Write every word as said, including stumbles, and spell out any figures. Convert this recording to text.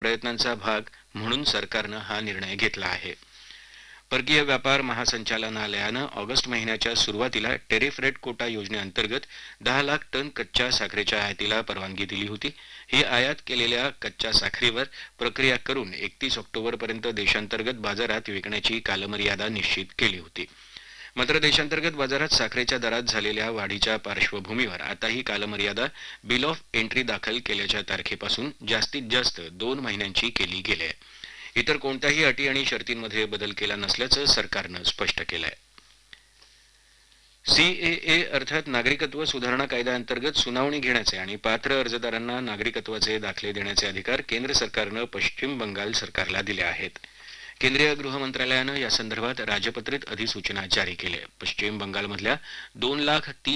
प्रयत्नांचा भाग म्हणून सरकारनं हा निर्णय घेतला आहे. परकीय व्यापार महासंचालनालयानं ऑगस्ट महिन्याच्या सुरुवातीला टेरिफ रेट कोटा योजनेअंतर्गत दहा लाख टन कच्च्या साखरेच्या आयातीला परवानगी दिली होती. ही आयात केलेल्या कच्च्या साखरेवर प्रक्रिया करून एकतीस ऑक्टोबरपर्यंत देशांतर्गत बाजारात विकण्याची कालमर्यादा निश्चित केली होती. मात्र देशांतर्गत बाजारात साखरेच्या दरात झालेल्या वाढीच्या पार्श्वभूमीवर आता ही कालमर्यादा बिल ऑफ एंट्री दाखल केल्याच्या तारखेपासून जास्तीत जास्त दोन महिन्यांची केली गेली आहे. इतर कोणत्याही अटी आणि शर्तींमध्ये बदल केला नसल्याचं सरकारनं स्पष्ट केलंय. सीएए अर्थात नागरिकत्व सुधारणा कायद्याअंतर्गत सुनावणी घेण्याचे आणि पात्र अर्जदारांना नागरिकत्वाचे दाखले देण्याचे अधिकार केंद्र सरकारनं पश्चिम बंगाल सरकारला दिले आहेत. केंद्रीय गृह मंत्रालयानं यासंदर्भात राजपत्रित अधिसूचना जारी केली आहे. पश्चिम बंगालमधल्या दोन लाख तीस